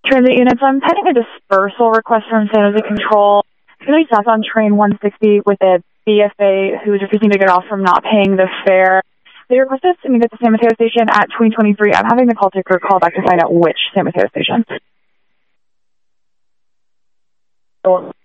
transit units. I'm pending a dispersal request from San Jose Control. Somebody stopped on train 160 with a BFA who was refusing to get off from not paying the fare. They requested to meet at the San Mateo station at 2023. I'm having the call taker call back to find out which San Mateo station.